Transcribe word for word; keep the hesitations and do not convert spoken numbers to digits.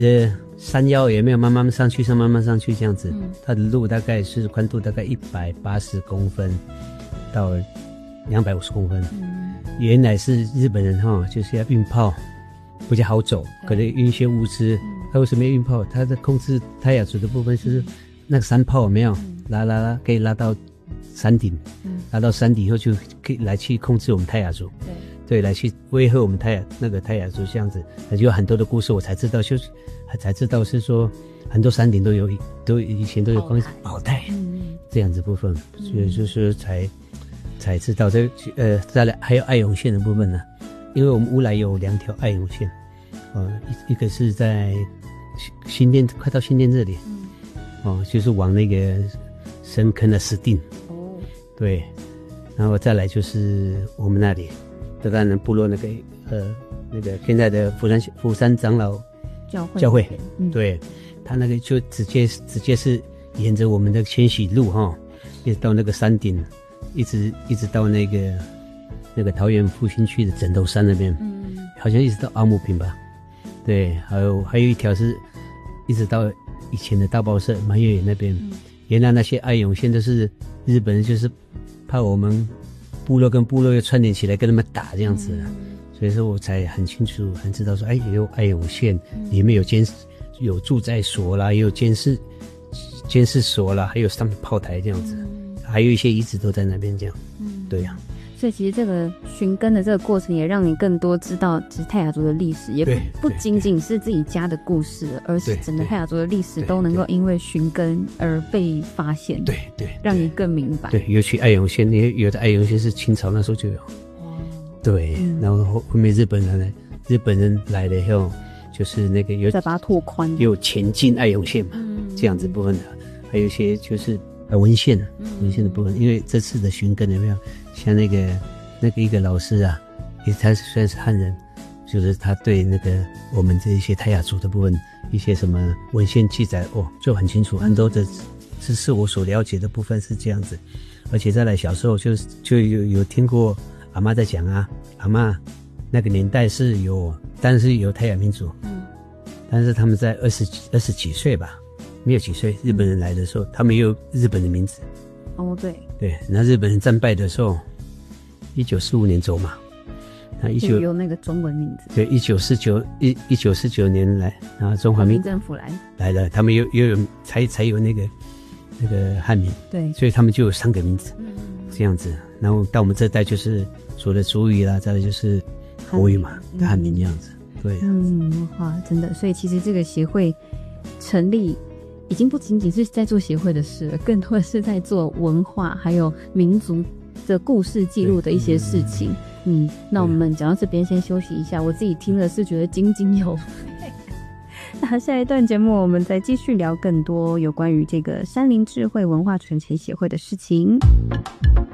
呃山腰也没有慢慢上去上慢慢上去这样子、嗯、它的路大概是宽度大概一百八十公分到两百五十公分、嗯、原来是日本人哈就是要运炮比较好走，可能运一些物资、嗯、他为什么要运炮？他的控制泰雅族的部分是那个山炮有没有、嗯、拉拉拉可以拉到山顶、嗯、拉到山顶以后就可以来去控制我们泰雅族，对对，来去威吓我们泰雅那个泰雅族这样子，有很多的故事我才知道，就是才知道是说很多山顶都有都以前都有关宝带、嗯、这样子部分，所以就是才才知道这呃再来还有爱永线的部分呢，因为我们乌来有两条爱永线，呃一一个是在新店快到新店这里，嗯、哦就是往那个深坑的石碇，哦对，然后再来就是我们那里。德兰人部落那个呃那个现在的福山福山长老教会教会、嗯、对，他那个就直接直接是沿着我们的迁徙路哈，一直到那个山顶，一直一直到那个那个桃园复兴区的枕头山那边，嗯，好像一直到阿木坪吧，对，还有还有一条是一直到以前的大报社满月园那边、嗯，原来那些爱永线都是日本人就是怕我们部落跟部落又串联起来跟他们打这样子、嗯、所以说我才很清楚很知道说哎也有爱永线、嗯、里面有监有住宅所啦，也有监视监视所啦，还有上面炮台这样子、嗯、还有一些遗址都在那边这样、嗯、对呀、啊， 所以其实这个寻根的这个过程也让你更多知道其实泰雅族的历史，也 不, 不仅仅是自己家的故事，而是整个泰雅族的历史都能够因为寻根而被发现， 对 对, 对， 让你更明白。 对，尤其爱永线，有的爱永线是清朝那时候就有，对、嗯、然后后面日本人来日本人来了以后就是那个有再把它拓宽， 有前进爱永线嘛、嗯、这样子部分的，还有一些就是文献文献的部分、嗯、因为这次的寻根有没有像那个那个一个老师啊，也他虽然是汉人，就是他对那个我们这一些泰雅族的部分一些什么文献记载哦就很清楚，很多的知识我所了解的部分是这样子，而且再来小时候就就有有听过阿嬷在讲啊，阿嬷那个年代是有但是有泰雅民族，嗯，但是他们在二十二十几岁吧，没有几岁日本人来的时候、嗯、他们也有日本的名字， 哦对对，那日本人战败的时候一九四五年走嘛，那一九有那个中文名字， 对，一九四九一一九四九年来，然后中华民政府来来了，他们又又有才才有那个那个汉名， 对， 所以他们就有三个名字，嗯，这样子。然后到我们这代就是除了族语啦，再来就是国语嘛，汉名这样子，对， 嗯，哇，真的，所以其实这个协会成立已经不仅仅是在做协会的事了，更多的是在做文化还有民族的故事记录的一些事情。嗯，那我们讲到这边先休息一下，我自己听了是觉得津津有味。那下一段节目我们再继续聊更多有关于这个山林智慧文化传承协会的事情。